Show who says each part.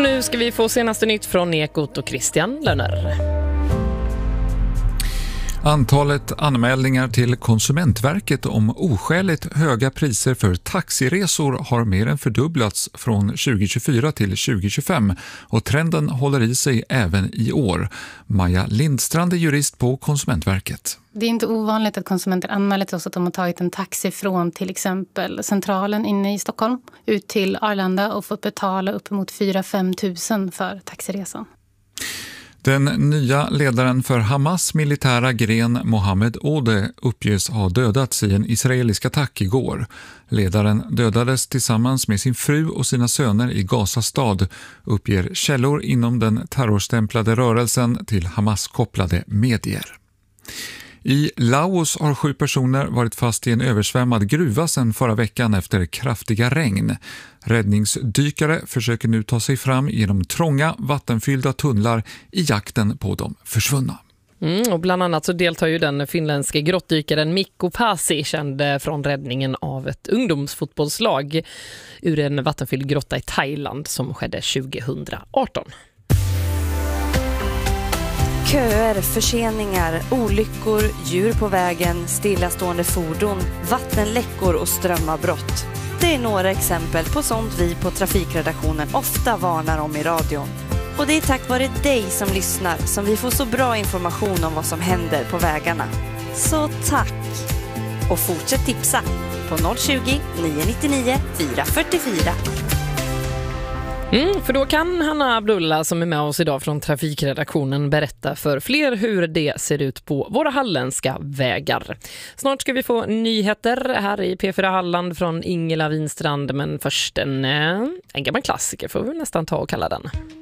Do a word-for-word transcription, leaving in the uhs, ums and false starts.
Speaker 1: nu ska vi få senaste nytt från Ekot och Christian Lönner.
Speaker 2: Antalet anmälningar till Konsumentverket om oskäligt höga priser för taxiresor har mer än fördubblats från tjugohundratjugofyra till tjugohundratjugofem och trenden håller i sig även i år. Maja Lindstrand är jurist på Konsumentverket.
Speaker 3: Det är inte ovanligt att konsumenter anmäler till oss att de har tagit en taxi från till exempel centralen inne i Stockholm ut till Arlanda och fått betala uppemot fyra till fem tusen för taxiresan.
Speaker 2: Den nya ledaren för Hamas militära gren Mohammed Ode uppges ha dödats i en israelisk attack igår. Ledaren dödades tillsammans med sin fru och sina söner i Gaza stad, uppger källor inom den terrorstämplade rörelsen till Hamas-kopplade medier. I Laos har sju personer varit fast i en översvämmad gruva sedan förra veckan efter kraftiga regn. Räddningsdykare försöker nu ta sig fram genom trånga, vattenfyllda tunnlar i jakten på de försvunna.
Speaker 1: Mm, och bland annat så deltar ju den finländske grottdykaren Mikko Pasi, känd från räddningen av ett ungdomsfotbollslag ur en vattenfylld grotta i Thailand som skedde tjugohundraarton.
Speaker 4: Köer, förseningar, olyckor, djur på vägen, stillastående fordon, vattenläckor och strömavbrott. Det är några exempel på sånt vi på Trafikredaktionen ofta varnar om i radion. Och det är tack vare dig som lyssnar som vi får så bra information om vad som händer på vägarna. Så tack! Och fortsätt tipsa på noll tjugo, nio nittionio, fyra fyrtiofyra.
Speaker 1: Mm, för då kan Hanna Abdullah som är med oss idag från Trafikredaktionen berätta för fler hur det ser ut på våra halländska vägar. Snart ska vi få nyheter här i P fyra Halland från Ingela Winstrand, men först en, en gammal klassiker får vi nästan ta och kalla den.